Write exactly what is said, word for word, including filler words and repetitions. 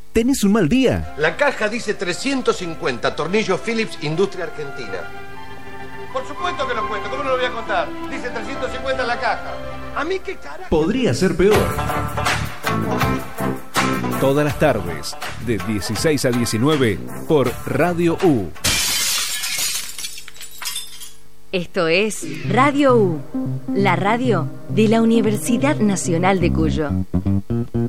tenés un mal día. La caja dice trescientos cincuenta, tornillo Philips, Industria Argentina. Por supuesto que lo cuento, ¿cómo no lo voy a contar? Dice trescientos cincuenta en la caja. ¿A mí qué carajo? Podría ser peor. Todas las tardes, de dieciséis a diecinueve, por Radio U. Esto es Radio U, la radio de la Universidad Nacional de Cuyo.